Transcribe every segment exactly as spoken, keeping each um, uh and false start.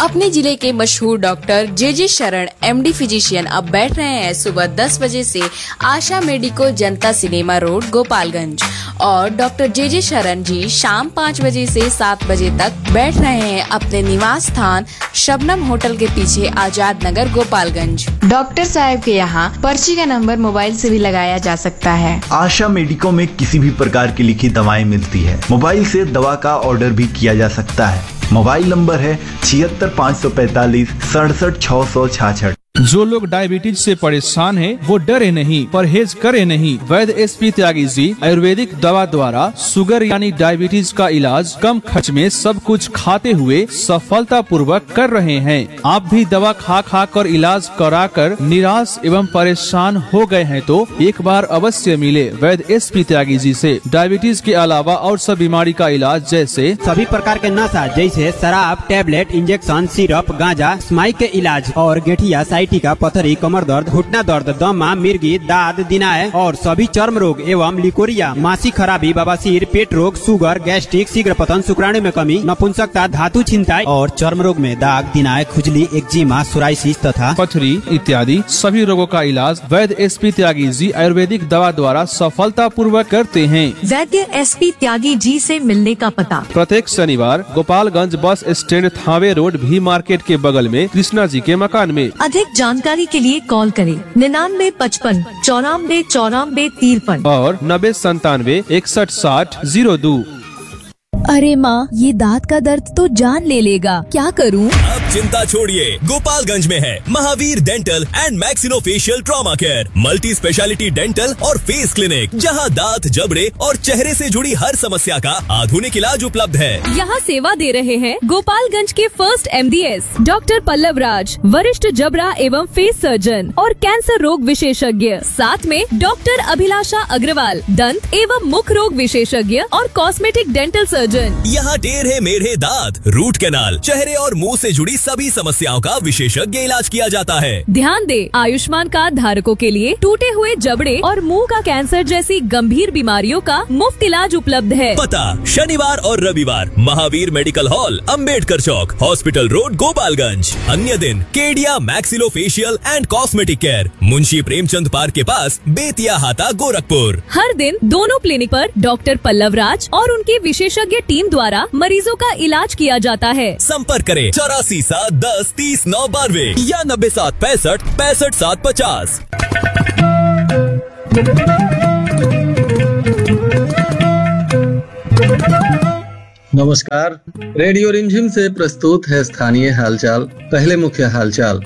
अपने जिले के मशहूर डॉक्टर जे जे शरण एमडी फिजिशियन अब बैठ रहे हैं सुबह दस बजे से आशा मेडिको जनता सिनेमा रोड गोपालगंज और डॉक्टर जे जे शरण जी शाम पाँच बजे से सात बजे तक बैठ रहे हैं अपने निवास स्थान शबनम होटल के पीछे आजाद नगर गोपालगंज। डॉक्टर साहब के यहाँ पर्ची का नंबर मोबाइल से भी लगाया जा सकता है। आशा मेडिको में किसी भी प्रकार की लिखी दवाएं मिलती है। मोबाइल से दवा का ऑर्डर भी किया जा सकता है। मोबाइल नंबर है छिहत्तर पाँच सौ पैतालीस सड़सठ छह सौ छाछठ। जो लोग डायबिटीज से परेशान हैं, वो डरे नहीं, परहेज करे नहीं। वैद्य एसपी त्यागी जी आयुर्वेदिक दवा द्वारा शुगर यानी डायबिटीज का इलाज कम खर्च में सब कुछ खाते हुए सफलता पूर्वक कर रहे हैं। आप भी दवा खा खा कर इलाज करा कर निराश एवं परेशान हो गए हैं तो एक बार अवश्य मिले वैद्य एसपी त्यागी जी से। डायबिटीज के अलावा और सब बीमारी का इलाज जैसे सभी प्रकार के नशा जैसे शराब, टेबलेट, इंजेक्शन, सिरप, गांजा, स्माइक के इलाज और गेठिया, टीका, पथरी, कमर दर्द, घुटना दर्द, दमा, मिर्गी, दाद, दिनाय और सभी चर्म रोग एवं लिकोरिया, मासिक खराबी, बवासीर, पेट रोग, शुगर, गैस्ट्रिक, शीघ्र पतन, शुक्राणु में कमी, नपुंसकता, धातु छिंताई और चर्म रोग में दाग, दिनाय, खुजली, एक्जिमा, सोराइसिस तथा पथरी इत्यादि सभी रोगों का इलाज वैद्य एसपी त्यागी जी आयुर्वेदिक दवा द्वारा सफलता पूर्वक करते हैं। वैद्य एसपी त्यागी जी से मिलने का पता प्रत्येक शनिवार Gopalganj bus stand Thawe road भी मार्केट के बगल में कृष्णा जी के मकान में। अधिक जानकारी के लिए कॉल करें निन्यानवे पचपन चौरानवे चौरानवे तिरपन और नब्बे संतानवे इकसठ साठ जीरो दो। अरे माँ, ये दांत का दर्द तो जान ले लेगा, क्या करूँ? अब चिंता छोड़िए, गोपालगंज में है Mahavir dental and maxillofacial trauma care, multi speciality dental और फेस क्लिनिक, जहां दांत, जबड़े और चेहरे से जुड़ी हर समस्या का आधुनिक इलाज उपलब्ध है। यहाँ सेवा दे रहे हैं गोपालगंज के फर्स्ट एमडीएस डॉक्टर पल्लव राज, वरिष्ठ जबड़ा एवं फेस सर्जन और कैंसर रोग विशेषज्ञ, साथ में डॉक्टर अभिलाषा अग्रवाल, दंत एवं मुख रोग विशेषज्ञ और कॉस्मेटिक डेंटल सर्जन। यहाँ टेढ़े मेढ़े दांत, रूट कैनाल, चेहरे और मुंह से जुड़ी सभी समस्याओं का विशेषज्ञ इलाज किया जाता है। ध्यान दे, आयुष्मान कार्ड धारकों के लिए टूटे हुए जबड़े और मुंह का कैंसर जैसी गंभीर बीमारियों का मुफ्त इलाज उपलब्ध है। पता शनिवार और रविवार महावीर मेडिकल हॉल, अंबेडकर चौक, हॉस्पिटल रोड, गोपालगंज। अन्य दिन Kedia maxillofacial and cosmetic care, Munshi Premchand park के पास, बेतिया हाता, गोरखपुर। हर दिन दोनों क्लिनिक पर डॉक्टर पल्लव राज और उनके विशेषज्ञ टीम द्वारा मरीजों का इलाज किया जाता है। संपर्क करें चौरासी सात दस तीस नौ बानवे या नब्बे सात पैंसठ पैंसठ सात पचास। नमस्कार, रेडियो रिमझिम से प्रस्तुत है स्थानीय हालचाल। पहले मुख्य हालचाल।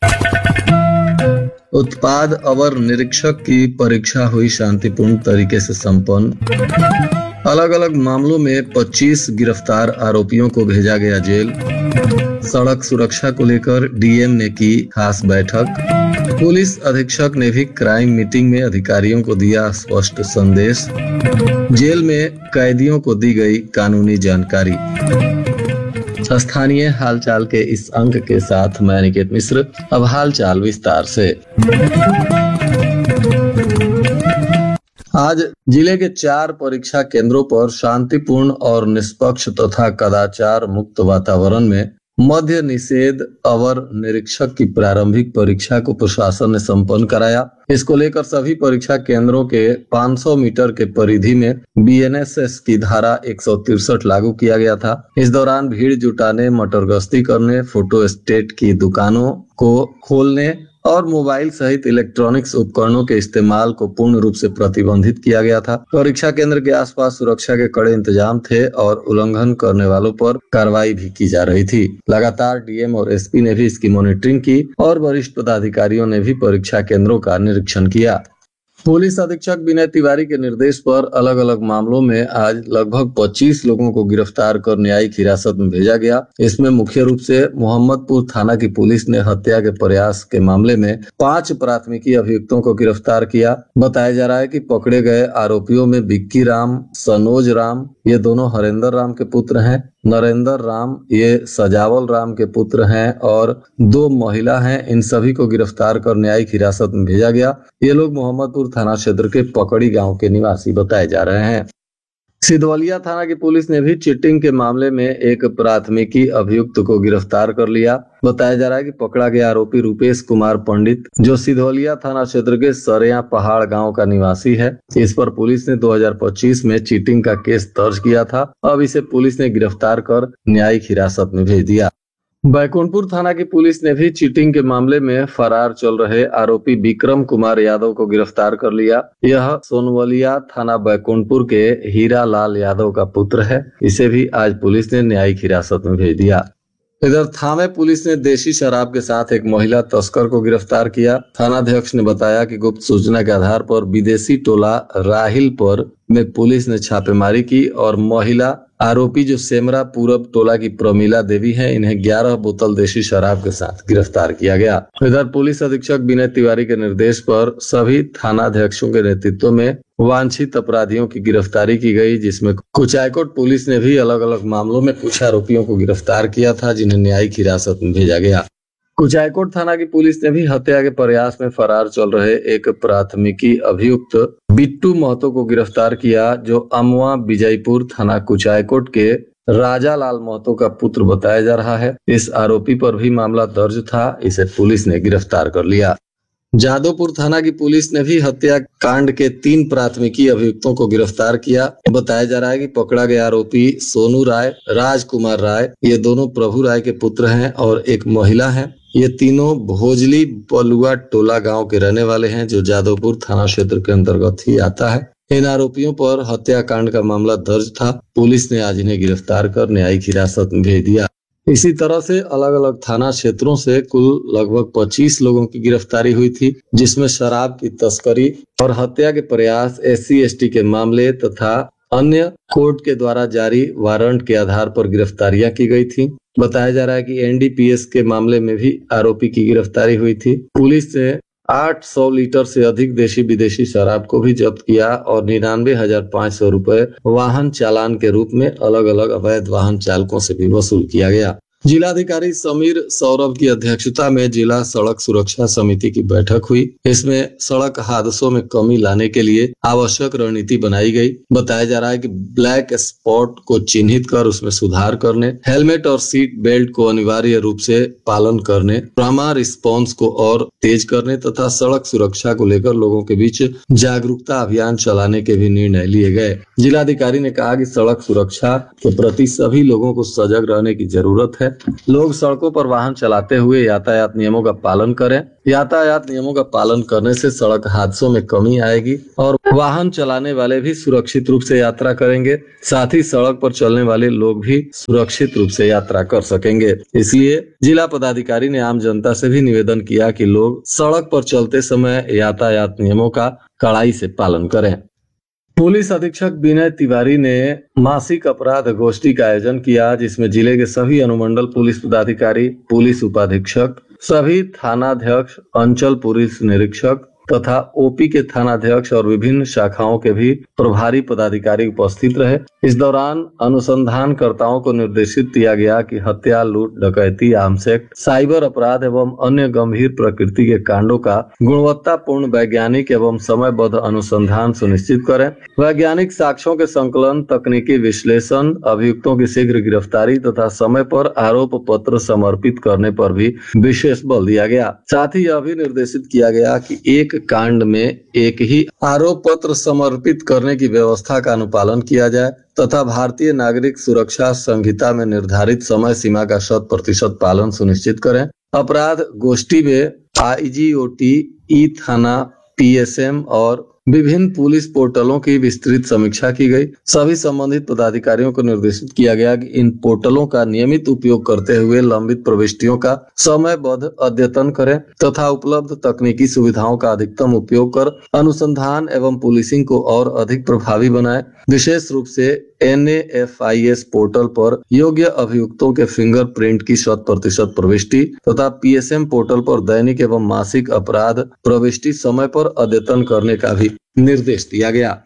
उत्पाद अवर निरीक्षक की परीक्षा हुई शांतिपूर्ण तरीके से संपन्न। अलग अलग मामलों में पच्चीस गिरफ्तार आरोपियों को भेजा गया जेल। सड़क सुरक्षा को लेकर डीएम ने की खास बैठक। पुलिस अधीक्षक ने भी क्राइम मीटिंग में अधिकारियों को दिया स्पष्ट संदेश। जेल में कैदियों को दी गई कानूनी जानकारी। स्थानीय हालचाल के इस अंक के साथ मैं निकेत मिश्र। अब हालचाल विस्तार से। आज जिले के चार परीक्षा केंद्रों पर शांतिपूर्ण और निष्पक्ष तथा कदाचार मुक्त वातावरण में मध्य निषेध अवर निरीक्षक की प्रारंभिक परीक्षा को प्रशासन ने संपन्न कराया। इसको लेकर सभी परीक्षा केंद्रों के पाँच सौ मीटर के परिधि में बीएनएसएस की धारा एक सौ तिरसठ लागू किया गया था। इस दौरान भीड़ जुटाने, मटर गश्ती करने, फोटो स्टेट की दुकानों को खोलने और मोबाइल सहित इलेक्ट्रॉनिक्स उपकरणों के इस्तेमाल को पूर्ण रूप से प्रतिबंधित किया गया था। परीक्षा केंद्र के आसपास सुरक्षा के कड़े इंतजाम थे और उल्लंघन करने वालों पर कार्रवाई भी की जा रही थी। लगातार डीएम और एसपी ने भी इसकी मॉनिटरिंग की और वरिष्ठ पदाधिकारियों ने भी परीक्षा केंद्रों का निरीक्षण किया। पुलिस अधीक्षक विनय तिवारी के निर्देश पर अलग अलग मामलों में आज लगभग पच्चीस लोगों को गिरफ्तार कर न्यायिक हिरासत में भेजा गया। इसमें मुख्य रूप से मोहम्मदपुर थाना की पुलिस ने हत्या के प्रयास के मामले में पांच प्राथमिकी अभियुक्तों को गिरफ्तार किया। बताया जा रहा है कि पकड़े गए आरोपियों में बिक्की राम, सनोज राम, ये दोनों हरेंद्र राम के पुत्र हैं। नरेंद्र राम ये सजावल राम के पुत्र हैं और दो महिला हैं। इन सभी को गिरफ्तार कर न्यायिक हिरासत में भेजा गया। ये लोग मोहम्मदपुर थाना क्षेत्र के पकड़ी गांव के निवासी बताए जा रहे हैं। सिधवलिया थाना की पुलिस ने भी चीटिंग के मामले में एक प्राथमिकी अभियुक्त को गिरफ्तार कर लिया। बताया जा रहा है कि पकड़ा गया आरोपी रुपेश कुमार पंडित, जो सिधवलिया थाना क्षेत्र के सरेया पहाड़ गांव का निवासी है। इस पर पुलिस ने दो हज़ार पच्चीस में चीटिंग का केस दर्ज किया था। अब इसे पुलिस ने गिरफ्तार कर न्यायिक हिरासत में भेज दिया। बैकुंठपुर थाना की पुलिस ने भी चीटिंग के मामले में फरार चल रहे आरोपी विक्रम कुमार यादव को गिरफ्तार कर लिया। यह सोनवलिया थाना बैकुंठपुर के हीरा लाल यादव का पुत्र है। इसे भी आज पुलिस ने न्यायिक हिरासत में भेज दिया। इधर थामे पुलिस ने देशी शराब के साथ एक महिला तस्कर को गिरफ्तार किया। थानाध्यक्ष ने बताया कि गुप्त सूचना के आधार पर विदेशी टोला राहिलपुर में पुलिस ने छापेमारी की और महिला आरोपी जो सेमरा पूरब टोला की प्रमीला देवी है, इन्हें ग्यारह बोतल देशी शराब के साथ गिरफ्तार किया गया। इधर पुलिस अधीक्षक विनय तिवारी के निर्देश पर सभी थानाध्यक्षों के नेतृत्व में वांछित अपराधियों की गिरफ्तारी की गई, जिसमें कुचायकोट पुलिस ने भी अलग अलग मामलों में कुछ आरोपियों को गिरफ्तार किया था, जिन्हें न्यायिक हिरासत में भेजा गया। कुचायकोट थाना की पुलिस ने भी हत्या के प्रयास में फरार चल रहे एक प्राथमिकी अभियुक्त बिट्टू महतो को गिरफ्तार किया, जो अमवा विजयपुर थाना कुचायकोट के राजा लाल महतो का पुत्र बताया जा रहा है। इस आरोपी पर भी मामला दर्ज था। इसे पुलिस ने गिरफ्तार कर लिया। जादवपुर थाना की पुलिस ने भी हत्या कांड के तीन प्राथमिकी अभियुक्तों को गिरफ्तार किया। बताया जा रहा है कि पकड़ा गया आरोपी सोनू राय, राजकुमार राय, ये दोनों प्रभु राय के पुत्र हैं और एक महिला है। ये तीनों भोजली बलुआ टोला गांव के रहने वाले हैं, जो जादवपुर थाना क्षेत्र के अंतर्गत ही आता है। इन आरोपियों पर हत्याकांड का मामला दर्ज था। पुलिस ने आज इन्हें गिरफ्तार कर न्यायिक हिरासत में भेज दिया। इसी तरह से अलग अलग थाना क्षेत्रों से कुल लगभग पच्चीस लोगों की गिरफ्तारी हुई थी, जिसमें शराब की तस्करी और हत्या के प्रयास, एस सी एस टी के मामले तथा अन्य कोर्ट के द्वारा जारी वारंट के आधार पर गिरफ्तारियां की गई थी। बताया जा रहा है कि एन डी पी एस के मामले में भी आरोपी की गिरफ्तारी हुई थी। पुलिस ने आठ सौ लीटर से अधिक देशी विदेशी शराब को भी जब्त किया और निन्यानवे हजार पाँच सौ रुपए वाहन चालान के रूप में अलग अलग अवैध वाहन चालकों से भी वसूल किया गया। जिलाधिकारी समीर सौरभ की अध्यक्षता में जिला सड़क सुरक्षा समिति की बैठक हुई। इसमें सड़क हादसों में कमी लाने के लिए आवश्यक रणनीति बनाई गई। बताया जा रहा है कि ब्लैक स्पॉट को चिन्हित कर उसमें सुधार करने, हेलमेट और सीट बेल्ट को अनिवार्य रूप से पालन करने, ट्रॉमा रिस्पॉन्स को और तेज करने तथा सड़क सुरक्षा को लेकर लोगों के बीच जागरूकता अभियान चलाने के भी निर्णय लिए गए। जिलाधिकारी ने कहा कि सड़क सुरक्षा के प्रति सभी लोगों को सजग रहने की जरूरत है। लोग सड़कों पर वाहन चलाते हुए यातायात नियमों का पालन करें। यातायात नियमों का पालन करने से सड़क हादसों में कमी आएगी और वाहन चलाने वाले भी सुरक्षित रूप से यात्रा करेंगे। साथ ही सड़क पर चलने वाले लोग भी सुरक्षित रूप से यात्रा कर सकेंगे। इसलिए जिला पदाधिकारी ने आम जनता से भी निवेदन किया कि लोग सड़क पर चलते समय यातायात नियमों का कड़ाई से पालन करें। पुलिस अधीक्षक विनय तिवारी ने मासिक अपराध गोष्ठी का आयोजन किया, जिसमें जिले के सभी अनुमंडल पुलिस पदाधिकारी, पुलिस उपाधीक्षक, सभी थानाध्यक्ष, अंचल पुलिस निरीक्षक तथा ओ पी के थानाध्यक्ष और विभिन्न शाखाओं के भी प्रभारी पदाधिकारी उपस्थित रहे। इस दौरान अनुसंधानकर्ताओं को निर्देशित किया गया कि हत्या, लूट, डकैती, आर्म्स एक्ट, साइबर अपराध एवं अन्य गंभीर प्रकृति के कांडों का गुणवत्तापूर्ण वैज्ञानिक एवं समयबद्ध अनुसंधान सुनिश्चित करें। वैज्ञानिक साक्ष्यों के संकलन, तकनीकी विश्लेषण, अभियुक्तों की शीघ्र गिरफ्तारी तथा समय पर आरोप पत्र समर्पित करने पर भी विशेष बल दिया गया। साथ ही यह भी निर्देशित किया गया कि एक कांड में एक ही आरोप पत्र समर्पित करने की व्यवस्था का अनुपालन किया जाए तथा भारतीय नागरिक सुरक्षा संहिता में निर्धारित समय सीमा का शत प्रतिशत पालन सुनिश्चित करें। अपराध गोष्ठी में आई जी ओ टी, ई थाना, पी एस एम और विभिन्न पुलिस पोर्टलों की विस्तृत समीक्षा की गई। सभी संबंधित पदाधिकारियों को निर्देशित किया गया कि इन पोर्टलों का नियमित उपयोग करते हुए लंबित प्रविष्टियों का समयबद्ध अद्यतन करें तथा उपलब्ध तकनीकी सुविधाओं का अधिकतम उपयोग कर अनुसंधान एवं पुलिसिंग को और अधिक प्रभावी बनाएं। विशेष रूप से N A F I S portal पर योग्य अभियुक्तों के फिंगरप्रिंट की शत प्रतिशत प्रविष्टि तथा पी एस एम पोर्टल पर दैनिक एवं मासिक अपराध प्रविष्टि समय पर अद्यतन करने का भी निर्देश दिया गया।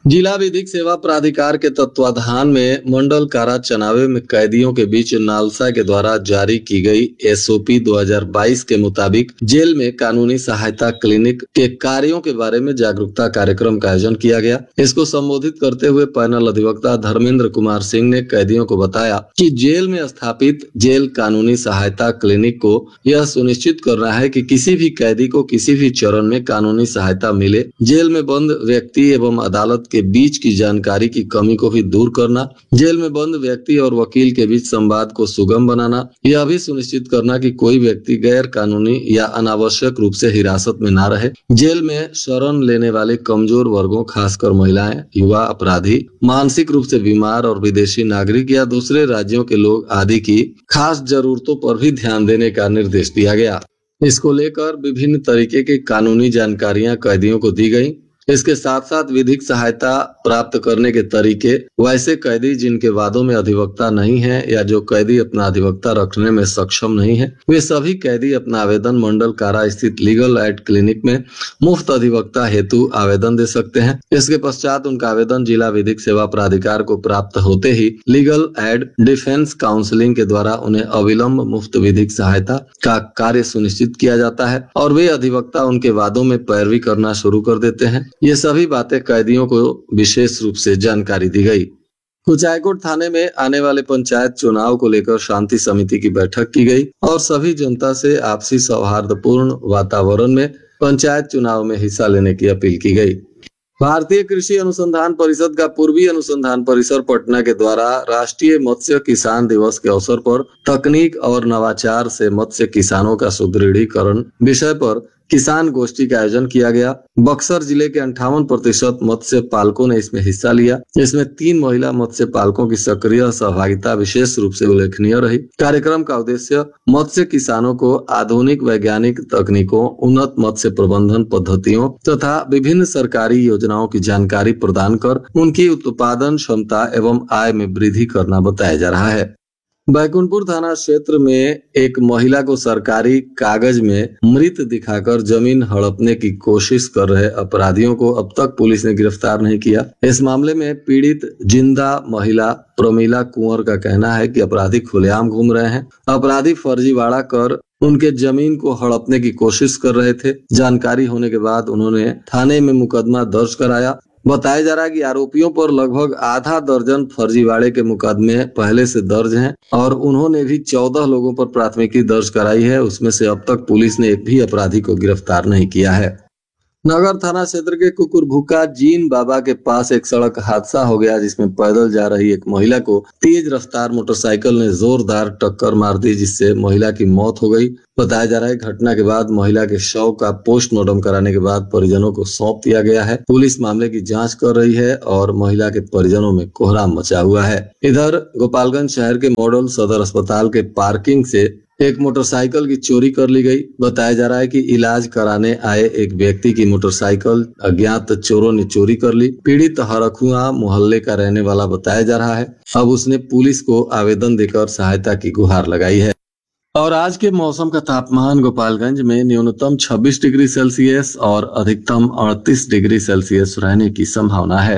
जिला विधिक सेवा प्राधिकार के तत्वाधान में मंडल कारा चनावे में कैदियों के बीच नालसा के द्वारा जारी की गई एसओपी दो हज़ार बाईस के मुताबिक जेल में कानूनी सहायता क्लिनिक के कार्यों के बारे में जागरूकता कार्यक्रम का आयोजन किया गया। इसको संबोधित करते हुए पैनल अधिवक्ता धर्मेंद्र कुमार सिंह ने कैदियों को बताया कि जेल में स्थापित जेल कानूनी सहायता क्लिनिक को यह सुनिश्चित करना है कि किसी भी कैदी को किसी भी चरण में कानूनी सहायता मिले। जेल में बंद व्यक्ति एवं अदालत के बीच की जानकारी की कमी को भी दूर करना, जेल में बंद व्यक्ति और वकील के बीच संवाद को सुगम बनाना, यह भी सुनिश्चित करना कि कोई व्यक्ति गैर कानूनी या अनावश्यक रूप से हिरासत में ना रहे। जेल में शरण लेने वाले कमजोर वर्गों, खासकर महिलाएं, युवा अपराधी, मानसिक रूप से बीमार और विदेशी नागरिक या दूसरे राज्यों के लोग आदि की खास जरूरतों पर भी ध्यान देने का निर्देश दिया गया। इसको लेकर विभिन्न तरीके की कानूनी जानकारियां कैदियों को दी गई। इसके साथ साथ विधिक सहायता प्राप्त करने के तरीके, वैसे कैदी जिनके वादों में अधिवक्ता नहीं है या जो कैदी अपना अधिवक्ता रखने में सक्षम नहीं है, वे सभी कैदी अपना आवेदन मंडल कारा स्थित लीगल एड क्लिनिक में मुफ्त अधिवक्ता हेतु आवेदन दे सकते हैं। इसके पश्चात उनका आवेदन जिला विधिक सेवा प्राधिकार को प्राप्त होते ही लीगल एड डिफेंस काउंसिलिंग के द्वारा उन्हें अविलंब मुफ्त विधिक सहायता का कार्य सुनिश्चित किया जाता है और वे अधिवक्ता उनके वादों में पैरवी करना शुरू कर देते हैं। ये सभी बातें कैदियों को विशेष रूप से जानकारी दी गई। कुचायकोट थाने में आने वाले पंचायत चुनाव को लेकर शांति समिति की बैठक की गई और सभी जनता से आपसी सौहार्दपूर्ण वातावरण में पंचायत चुनाव में हिस्सा लेने की अपील की गई। भारतीय कृषि अनुसंधान परिषद का पूर्वी अनुसंधान परिसर पटना के द्वारा राष्ट्रीय मत्स्य किसान दिवस के अवसर पर तकनीक और नवाचार से मत्स्य किसानों का सुदृढ़ीकरण विषय पर किसान गोष्ठी का आयोजन किया गया। बक्सर जिले के अंठावन प्रतिशत मत्स्य पालकों ने इसमें हिस्सा लिया। इसमें तीन महिला मत्स्य पालकों की सक्रिय सहभागिता विशेष रूप से उल्लेखनीय रही। कार्यक्रम का उद्देश्य मत्स्य किसानों को आधुनिक वैज्ञानिक तकनीकों, उन्नत मत्स्य प्रबंधन पद्धतियों तथा विभिन्न सरकारी योजनाओं की जानकारी प्रदान कर उनकी उत्पादन क्षमता एवं आय में वृद्धि करना बताया जा रहा है। बैकुंठपुर थाना क्षेत्र में एक महिला को सरकारी कागज में मृत दिखाकर जमीन हड़पने की कोशिश कर रहे अपराधियों को अब तक पुलिस ने गिरफ्तार नहीं किया। इस मामले में पीड़ित जिंदा महिला प्रमीला कुंवर का कहना है कि अपराधी खुलेआम घूम रहे हैं। अपराधी फर्जीवाड़ा कर उनके जमीन को हड़पने की कोशिश कर रहे थे। जानकारी होने के बाद उन्होंने थाने में मुकदमा दर्ज कराया। बताया जा रहा है कि आरोपियों पर लगभग आधा दर्जन फर्जीवाड़े के मुकदमे पहले से दर्ज हैं और उन्होंने भी चौदह लोगों पर प्राथमिकी दर्ज कराई है। उसमें से अब तक पुलिस ने एक भी अपराधी को गिरफ्तार नहीं किया है। नगर थाना क्षेत्र के कुकुरभुका जीन बाबा के पास एक सड़क हादसा हो गया, जिसमें पैदल जा रही एक महिला को तेज रफ्तार मोटरसाइकिल ने जोरदार टक्कर मार दी, जिससे महिला की मौत हो गई। बताया जा रहा है घटना के बाद महिला के शव का पोस्टमार्टम कराने के बाद परिजनों को सौंप दिया गया है। पुलिस मामले की जांच कर रही है और महिला के परिजनों में कोहराम मचा हुआ है। इधर गोपालगंज शहर के मॉडल सदर अस्पताल के पार्किंग से एक मोटरसाइकिल की चोरी कर ली गई। बताया जा रहा है कि इलाज कराने आए एक व्यक्ति की मोटरसाइकिल अज्ञात चोरों ने चोरी कर ली। पीड़ित हरखुआ मोहल्ले का रहने वाला बताया जा रहा है। अब उसने पुलिस को आवेदन देकर सहायता की गुहार लगाई है। और आज के मौसम का तापमान गोपालगंज में न्यूनतम छब्बीस डिग्री सेल्सियस और अधिकतम अड़तीस डिग्री सेल्सियस रहने की संभावना है।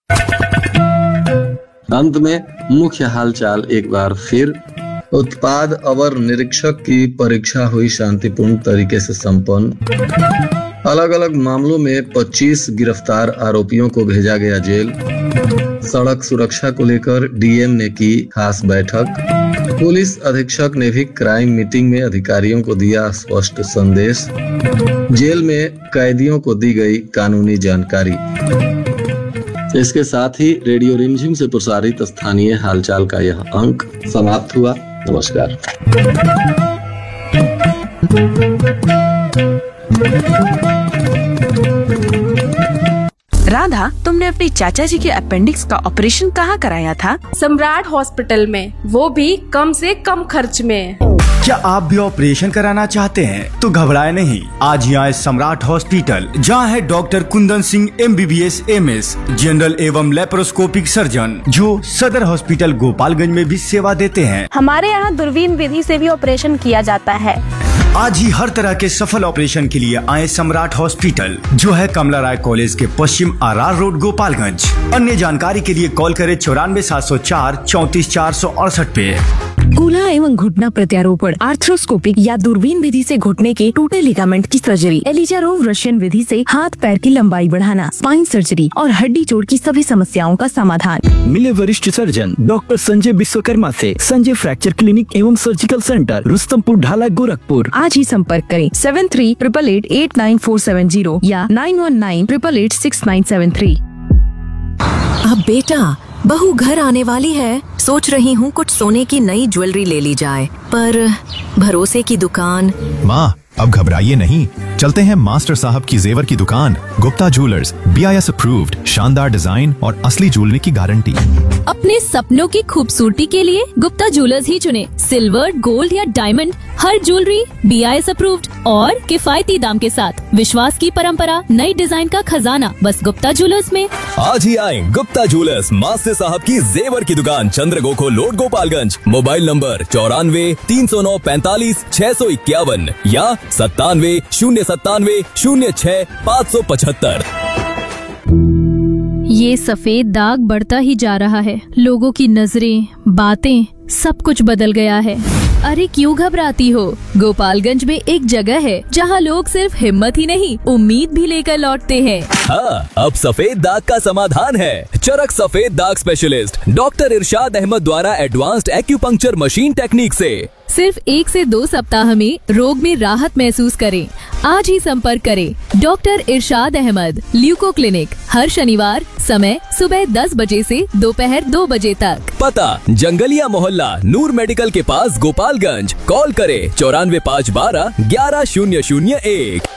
अंत में मुख्य हालचाल एक बार फिर। उत्पाद अवर निरीक्षक की परीक्षा हुई शांतिपूर्ण तरीके से संपन्न। अलग अलग मामलों में पच्चीस गिरफ्तार आरोपियों को भेजा गया जेल। सड़क सुरक्षा को लेकर डीएम ने की खास बैठक। पुलिस अधीक्षक ने भी क्राइम मीटिंग में अधिकारियों को दिया स्पष्ट संदेश। जेल में कैदियों को दी गई कानूनी जानकारी। इसके साथ ही रेडियो रिमझिम से प्रसारित स्थानीय हालचाल का यह अंक समाप्त हुआ। नमस्कार। राधा, तुमने अपनी चाचा जी के अपेंडिक्स का ऑपरेशन कहाँ कराया था? सम्राट हॉस्पिटल में, वो भी कम से कम खर्च में। क्या आप भी ऑपरेशन कराना चाहते हैं? तो घबराए नहीं, आज ही आए सम्राट हॉस्पिटल, जहां है doctor Kundan Singh M B B S M S general एवं लेप्रोस्कोपिक सर्जन, जो सदर हॉस्पिटल गोपालगंज में भी सेवा देते हैं। हमारे यहाँ दूरबीन विधि से भी ऑपरेशन किया जाता है। आज ही हर तरह के सफल ऑपरेशन के लिए आए सम्राट हॉस्पिटल, जो है कमला राय कॉलेज के पश्चिम आर आर रोड गोपालगंज। अन्य जानकारी के लिए कॉल करें चौरानवे सात सौ चार चौतीस चार सौ अड़सठ पे। कूल्हा एवं घुटना प्रत्यारोपण, आर्थ्रोस्कोपिक या दूरबीन विधि से घुटने के टूटे लिगामेंट की सर्जरी, एलिजारोव रशियन विधि से हाथ पैर की लंबाई बढ़ाना, स्पाइन सर्जरी और हड्डी जोड़ की सभी समस्याओं का समाधान। मिले वरिष्ठ सर्जन डॉक्टर संजय विश्वकर्मा से संजय फ्रैक्चर क्लिनिक एवं सर्जिकल सेंटर, रुस्तमपुर ढाला, गोरखपुर। आज ही संपर्क करें seven three triple eight eight nine four seven zero या nine one nine triple eight six nine seven three. अब बेटा, बहू घर आने वाली है, सोच रही हूँ कुछ सोने की नई ज्वेलरी ले ली जाए, पर भरोसे की दुकान। माँ, अब घबराइए नहीं, चलते हैं मास्टर साहब की जेवर की दुकान, Gupta jewellers, B I S approved, शानदार डिजाइन और असली ज्वेलरी की गारंटी। अपने सपनों की खूबसूरती के लिए गुप्ता ज्वेलर्स ही चुने। सिल्वर, गोल्ड या diamond, her jewellery B I S approved और किफायती दाम के साथ। विश्वास की परंपरा, नई डिजाइन का खजाना, बस गुप्ता ज्वेलर्स में। आज ही आए गुप्ता ज्वेलर्स, मास्टर साहब की जेवर की दुकान, चंद्रगोखो रोड, गोपालगंज। मोबाइल नंबर चौरानवे तीन सौ नौ पैंतालीस छह सौ इक्यावन या सत्तानवे शून्य सत्तानवे शून्य छह पाँच सौ पचहत्तर। ये सफेद दाग बढ़ता ही जा रहा है। लोगों की नजरें, बातें, सब कुछ बदल गया है। अरे क्यों घबराती हो? गोपालगंज में एक जगह है जहां लोग सिर्फ हिम्मत ही नहीं, उम्मीद भी लेकर लौटते हैं। हाँ, अब सफेद दाग का समाधान है। चरक सफेद दाग स्पेशलिस्ट डॉक्टर इरशाद अहमद द्वारा एडवांस्ड एक्यूपंक्चर मशीन टेक्निक से सिर्फ एक से दो सप्ताह में रोग में राहत महसूस करें। आज ही संपर्क करें डॉक्टर इरशाद अहमद, ल्यूको क्लिनिक, हर शनिवार, समय सुबह दस बजे से दोपहर दो बजे तक। पता जंगलिया मोहल्ला, नूर मेडिकल के पास, गोपालगंज। कॉल करें चौरानवे पाँच बारह ग्यारह शून्य शून्य एक।